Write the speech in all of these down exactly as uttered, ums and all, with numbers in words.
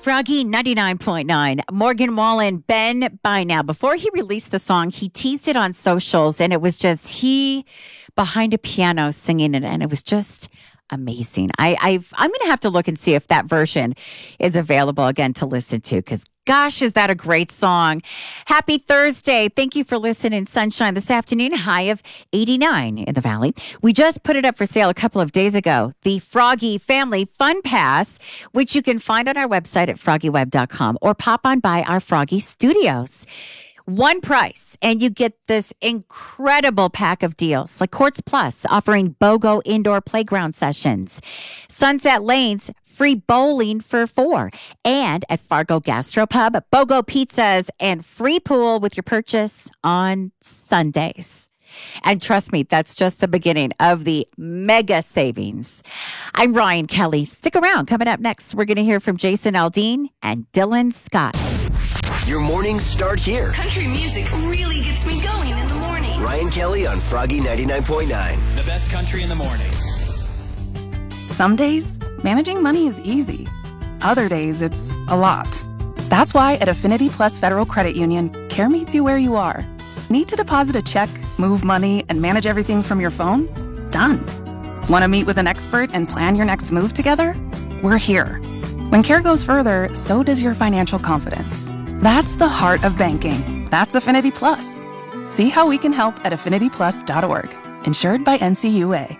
Froggy ninety-nine point nine. Morgan Wallen, Ben by now. Before he released the song, he teased it on socials, and it was just he behind a piano singing it, and it was just amazing. I, I've, I'm going to have to look and see if that version is available again to listen to, because gosh, is that a great song. Happy Thursday. Thank you for listening. Sunshine this afternoon, high of eighty-nine in the valley. We just put it up for sale a couple of days ago. The Froggy Family Fun Pass, which you can find on our website at froggy web dot com or pop on by our Froggy Studios. One price, and you get this incredible pack of deals, like Courts Plus offering BOGO indoor playground sessions, Sunset Lanes free bowling for four, and at Fargo Gastropub, BOGO pizzas and free pool with your purchase on Sundays. And trust me, that's just the beginning of the mega savings. I'm Ryan Kelly. Stick around. Coming up next, we're going to hear from Jason Aldean and Dylan Scott. Your mornings start here. Country music really gets me going in the morning. Ryan Kelly on Froggy ninety-nine point nine. The best country in the morning. Some days, managing money is easy. Other days, it's a lot. That's why at Affinity Plus Federal Credit Union, care meets you where you are. Need to deposit a check, move money, and manage everything from your phone? Done. Want to meet with an expert and plan your next move together? We're here. When care goes further, so does your financial confidence. That's the heart of banking. That's Affinity Plus. See how we can help at affinity plus dot org. Insured by N C U A.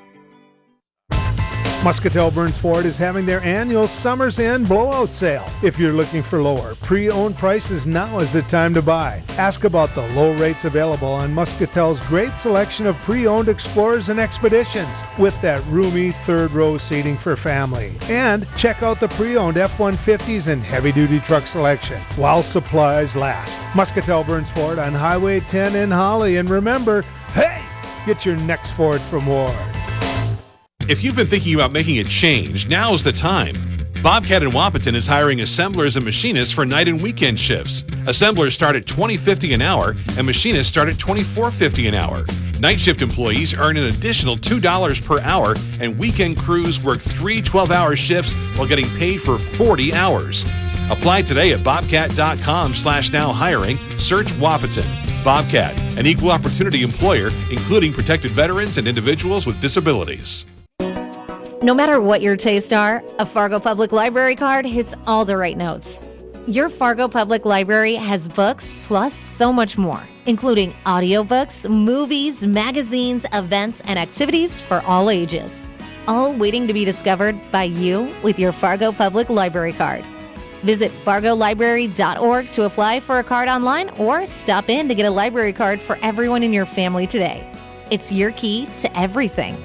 Muscatel Burns Ford is having their annual Summer's End blowout sale. If you're looking for lower pre-owned prices, now is the time to buy. Ask about the low rates available on Muscatel's great selection of pre-owned Explorers and Expeditions with that roomy third row seating for family. And check out the pre-owned F one fifties and heavy-duty truck selection while supplies last. Muscatel Burns Ford on Highway ten in Holly. And remember, hey, get your next Ford from Ward. If you've been thinking about making a change, now's the time. Bobcat in Wapaton is hiring assemblers and machinists for night and weekend shifts. Assemblers start at twenty fifty an hour and machinists start at twenty-four fifty an hour. Night shift employees earn an additional two dollars per hour, and weekend crews work three twelve-hour shifts while getting paid for forty hours. Apply today at bobcat.com slash now hiring. Search Wapaton. Bobcat, an equal opportunity employer, including protected veterans and individuals with disabilities. No matter what your tastes are, a Fargo Public Library card hits all the right notes. Your Fargo Public Library has books plus so much more, including audiobooks, movies, magazines, events, and activities for all ages. All waiting to be discovered by you with your Fargo Public Library card. Visit fargo library dot org to apply for a card online or stop in to get a library card for everyone in your family today. It's your key to everything.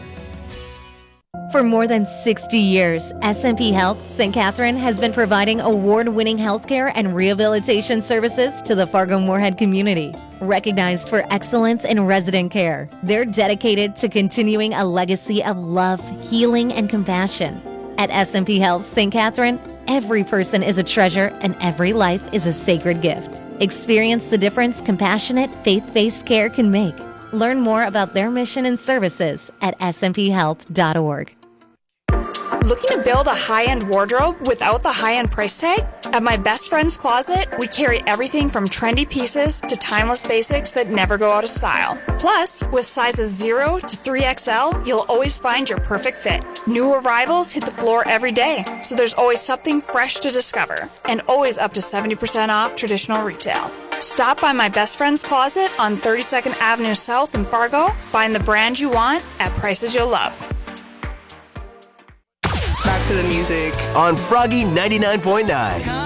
For more than sixty years, S and P Health Saint Catherine has been providing award-winning healthcare and rehabilitation services to the Fargo-Moorhead community. Recognized for excellence in resident care, they're dedicated to continuing a legacy of love, healing, and compassion. At S and P Health Saint Catherine, every person is a treasure and every life is a sacred gift. Experience the difference compassionate, faith-based care can make. Learn more about their mission and services at s and p health dot org. Looking to build a high-end wardrobe without the high-end price tag? At My Best Friend's Closet, we carry everything from trendy pieces to timeless basics that never go out of style. Plus, with sizes zero to three X L, you'll always find your perfect fit. New arrivals hit the floor every day, so there's always something fresh to discover, and always up to seventy percent off traditional retail. Stop by My Best Friend's Closet on thirty-second Avenue South in Fargo. Find the brand you want at prices you'll love. Back to the music On Froggy ninety-nine point nine.